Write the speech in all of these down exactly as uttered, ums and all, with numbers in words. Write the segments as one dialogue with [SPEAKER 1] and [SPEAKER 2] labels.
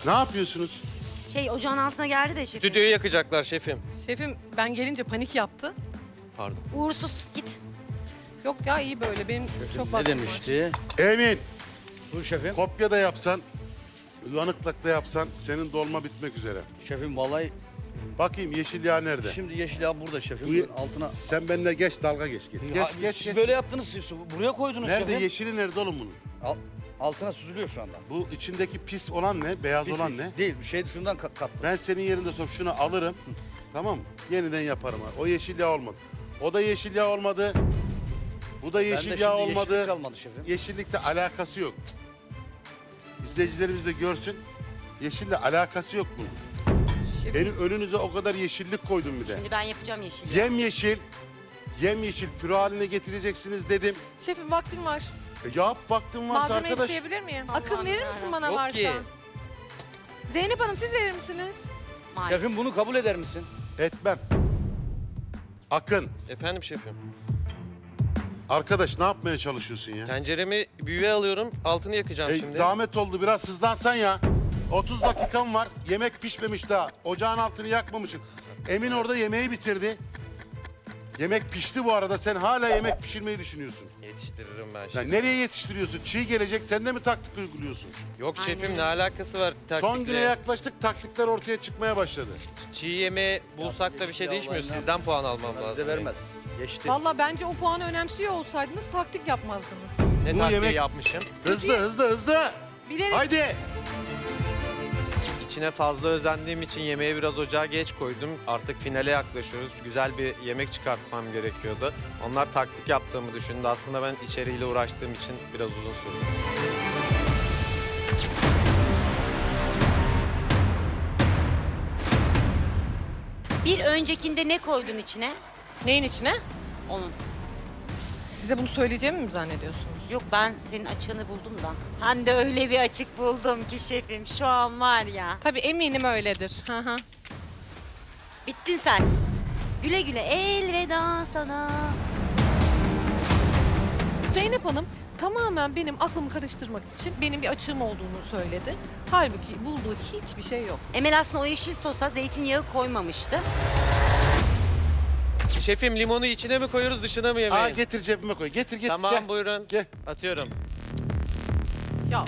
[SPEAKER 1] Ne yapıyorsunuz?
[SPEAKER 2] Şey ocağın altına geldi de şefim.
[SPEAKER 3] Stüdyoyu yakacaklar şefim.
[SPEAKER 4] Şefim ben gelince panik yaptı.
[SPEAKER 3] Pardon.
[SPEAKER 2] Uğursuz git.
[SPEAKER 4] Yok ya iyi böyle benim çok
[SPEAKER 5] Ne
[SPEAKER 4] vaktim var.
[SPEAKER 5] demişti?
[SPEAKER 1] Emin,
[SPEAKER 5] Bu şefim.
[SPEAKER 1] kopya da yapsan, uyanıklık da yapsan senin dolma bitmek üzere.
[SPEAKER 5] Şefim vallahi
[SPEAKER 1] Bakayım yeşil yağ nerede?
[SPEAKER 5] şimdi yeşil yağ burada şefim.
[SPEAKER 1] Bu ye-
[SPEAKER 5] Altına.
[SPEAKER 1] Sen benimle geç, dalga geç. Geç,
[SPEAKER 5] Ya,
[SPEAKER 1] geç, geç.
[SPEAKER 5] siz
[SPEAKER 1] geç.
[SPEAKER 5] böyle yaptınız siz. Buraya koydunuz
[SPEAKER 1] Nerede,
[SPEAKER 5] şefim.
[SPEAKER 1] yeşili nerede oğlum bunun?
[SPEAKER 5] Al- altına süzülüyor şu anda.
[SPEAKER 1] Bu içindeki pis olan ne? Beyaz
[SPEAKER 5] Hiç-
[SPEAKER 1] olan ne?
[SPEAKER 5] Değil, bir şey şundan kat. kat.
[SPEAKER 1] Ben senin yerinde sor, şunu alırım. Tamam mı? Yeniden yaparım. ha. O yeşil yağ olmadı. O da yeşil yağ olmadı. Bu da yeşil
[SPEAKER 5] Bende
[SPEAKER 1] yağ
[SPEAKER 5] şimdi
[SPEAKER 1] olmadı.
[SPEAKER 5] yeşillik kalmadı şefim.
[SPEAKER 1] Yeşillikle alakası yok. İzleyicilerimiz de görsün. Yeşille alakası yok bunun.
[SPEAKER 4] Şefim,
[SPEAKER 1] Benim önünüze o kadar yeşillik koydum bir de.
[SPEAKER 2] Şimdi ben yapacağım yeşil.
[SPEAKER 1] Yem yeşil, yem yeşil püre haline getireceksiniz dedim.
[SPEAKER 4] şefim vaktim var.
[SPEAKER 1] E, yap vaktin varsa
[SPEAKER 4] Malzeme
[SPEAKER 1] arkadaş.
[SPEAKER 4] isteyebilir miyim?
[SPEAKER 2] Allah'ım
[SPEAKER 4] Akıl verir misin
[SPEAKER 2] yarabbim.
[SPEAKER 4] bana
[SPEAKER 3] Yok
[SPEAKER 4] varsa?
[SPEAKER 3] ki.
[SPEAKER 4] Zeynep Hanım siz verir misiniz?
[SPEAKER 2] Maalesef.
[SPEAKER 5] Şefim bunu kabul eder misin?
[SPEAKER 1] Etmem. Akın,
[SPEAKER 3] Efendim şefim.
[SPEAKER 1] arkadaş ne yapmaya çalışıyorsun ya?
[SPEAKER 3] Tenceremi büyüğe alıyorum. Altını yakacağım
[SPEAKER 1] E,
[SPEAKER 3] şimdi.
[SPEAKER 1] zahmet oldu biraz hızlansan ya. otuz dakikam var. Yemek pişmemiş daha. Ocağın altını yakmamışsın. Emin orada yemeği bitirdi. Yemek pişti bu arada. Sen hala yemek pişirmeyi düşünüyorsun.
[SPEAKER 3] Yetiştiririm ben
[SPEAKER 1] Ya
[SPEAKER 3] şefim.
[SPEAKER 1] nereye yetiştiriyorsun? Çiğ gelecek. Sen de mi taktik uyguluyorsun?
[SPEAKER 3] Yok
[SPEAKER 2] Aynen
[SPEAKER 3] şefim
[SPEAKER 2] öyle.
[SPEAKER 3] ne alakası var taktikle?
[SPEAKER 1] Son güne yaklaştık. Taktikler ortaya çıkmaya başladı.
[SPEAKER 3] Çiğ yemeği bulsak da bir şey
[SPEAKER 5] Ya
[SPEAKER 3] değişmiyor.
[SPEAKER 5] vallahi ne
[SPEAKER 3] Sizden puan almam
[SPEAKER 5] Bize
[SPEAKER 3] lazım.
[SPEAKER 5] vermez. Geçti.
[SPEAKER 4] Valla bence o puanı önemsiyor olsaydınız taktik yapmazdınız.
[SPEAKER 3] Ne
[SPEAKER 1] Bu
[SPEAKER 3] taktiği
[SPEAKER 1] yemek-
[SPEAKER 3] yapmışım?
[SPEAKER 1] Hızlı hızlı hızlı.
[SPEAKER 4] Bilerek
[SPEAKER 1] Haydi.
[SPEAKER 3] İçine fazla özendiğim için yemeği biraz ocağa geç koydum. Artık finale yaklaşıyoruz. Güzel bir yemek çıkartmam gerekiyordu. Onlar taktik yaptığımı düşündü. Aslında ben içeriğiyle uğraştığım için biraz uzun sürdü.
[SPEAKER 2] Bir öncekinde ne koydun içine?
[SPEAKER 4] neyin içine?
[SPEAKER 2] Onun.
[SPEAKER 4] Size bunu söyleyeceğimi mi zannediyorsunuz?
[SPEAKER 2] Yok ben senin açığını buldum da. Ben de öyle bir açık buldum ki şefim. Şu an var ya.
[SPEAKER 4] Tabii eminim öyledir. Hı hı.
[SPEAKER 2] Bittin sen. Güle güle elveda sana.
[SPEAKER 4] Zeynep Hanım tamamen benim aklımı karıştırmak için benim bir açığım olduğunu söyledi. Halbuki bulduğu hiçbir şey yok.
[SPEAKER 2] Emel aslında o yeşil sosa zeytinyağı koymamıştı.
[SPEAKER 3] Şefim limonu içine mi koyuyoruz dışına mı yemeğin?
[SPEAKER 1] Aa getir cebime koy. Getir getir.
[SPEAKER 3] Tamam
[SPEAKER 1] gel.
[SPEAKER 3] buyurun.
[SPEAKER 1] Gel.
[SPEAKER 3] Atıyorum.
[SPEAKER 4] Ya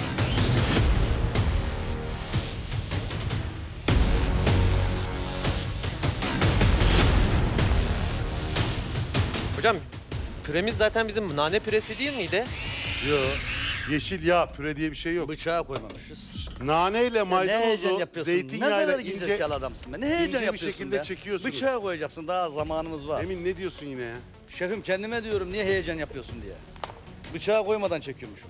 [SPEAKER 3] Hocam püremiz zaten bizim nane püresi değil miydi?
[SPEAKER 1] Yok. Yeşil yağ püre diye bir şey yok.
[SPEAKER 5] Bıçağı koymamışız.
[SPEAKER 1] Nane ile
[SPEAKER 5] Ne heyecan
[SPEAKER 1] maydanozu
[SPEAKER 5] yapıyorsun? Ne
[SPEAKER 1] zeytinyağıyla
[SPEAKER 5] kadar
[SPEAKER 1] ince.
[SPEAKER 5] gerizekalı adamsın be. Ne heyecan
[SPEAKER 1] ince bir
[SPEAKER 5] yapıyorsun
[SPEAKER 1] şekilde
[SPEAKER 5] be?
[SPEAKER 1] çekiyorsunuz.
[SPEAKER 5] Bıçağı koyacaksın daha zamanımız var.
[SPEAKER 1] Emin ne diyorsun yine ya?
[SPEAKER 5] Şefim kendime diyorum niye heyecan yapıyorsun diye. Bıçağı koymadan çekiyormuşum.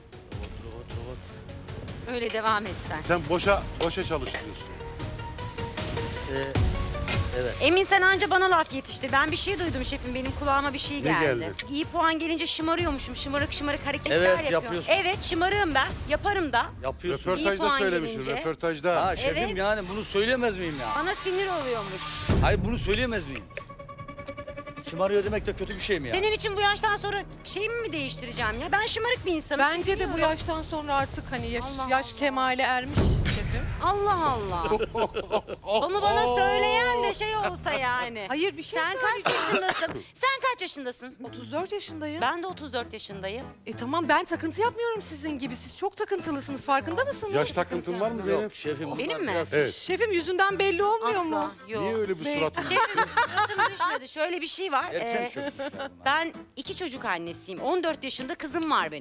[SPEAKER 2] Öyle devam et sen.
[SPEAKER 1] Sen boşa boşa çalıştırıyorsun.
[SPEAKER 5] Ee,
[SPEAKER 2] Emin sen anca bana laf yetiştir. Ben bir şey duydum şefim. Benim kulağıma bir şey geldi.
[SPEAKER 1] geldi?
[SPEAKER 2] İyi puan gelince şımarıyormuşum. Şımarık şımarık hareketler
[SPEAKER 5] Evet,
[SPEAKER 2] yapıyorum.
[SPEAKER 5] yapıyorsun.
[SPEAKER 2] Evet şımarığım ben. Yaparım da.
[SPEAKER 5] yapıyorsun.
[SPEAKER 2] İyi
[SPEAKER 1] Röportajda
[SPEAKER 2] puan
[SPEAKER 1] söylemişsin.
[SPEAKER 2] gelince.
[SPEAKER 1] Röportajda.
[SPEAKER 5] Ha şefim
[SPEAKER 2] Evet.
[SPEAKER 5] yani bunu söyleyemez miyim ya?
[SPEAKER 2] Bana sinir oluyormuş.
[SPEAKER 5] Hayır bunu söyleyemez miyim? Şımarıyor demek de kötü bir şey mi ya?
[SPEAKER 2] Senin için bu yaştan sonra şeyimi mi değiştireceğim ya? Ben şımarık bir insanım.
[SPEAKER 4] bence de bu
[SPEAKER 2] biliyorum.
[SPEAKER 4] yaştan sonra artık hani yaş,
[SPEAKER 2] Allah
[SPEAKER 4] yaş
[SPEAKER 2] Allah.
[SPEAKER 4] kemale ermiş şefim.
[SPEAKER 2] Allah Allah. Onu bana söyleyen de şey olsa yani.
[SPEAKER 4] Hayır bir şey
[SPEAKER 2] Sen kaç yaşındasın? Sen kaç yaşındasın?
[SPEAKER 4] otuz dört yaşındayım.
[SPEAKER 2] Ben de otuz dört yaşındayım.
[SPEAKER 4] E tamam ben takıntı yapmıyorum sizin gibi. Siz çok takıntılısınız farkında mısınız?
[SPEAKER 1] Yaş takıntın var mı Zeynep?
[SPEAKER 5] Yok şefim.
[SPEAKER 2] Benim
[SPEAKER 5] bunlar
[SPEAKER 2] mi?
[SPEAKER 5] biraz-
[SPEAKER 1] Evet.
[SPEAKER 4] Şefim yüzünden belli olmuyor
[SPEAKER 2] Asla.
[SPEAKER 4] mu?
[SPEAKER 2] Yok.
[SPEAKER 1] Niye öyle bir
[SPEAKER 4] Değil.
[SPEAKER 1] suratın?
[SPEAKER 2] Şefim suratım düşmedi. Şöyle bir şey var.
[SPEAKER 5] Erken
[SPEAKER 2] Ee,
[SPEAKER 5] çökmüş.
[SPEAKER 2] ben iki çocuk annesiyim. on dört yaşında kızım var benim.